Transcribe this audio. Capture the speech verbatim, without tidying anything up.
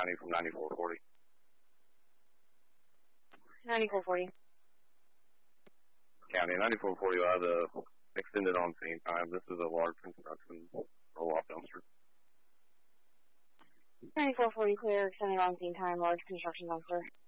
County from ninety-four forty. ninety-four forty. County, ninety-four forty, I have the extended on scene time. This is a large construction roll-off dumpster. ninety-four forty clear, extended on scene time, large construction dumpster.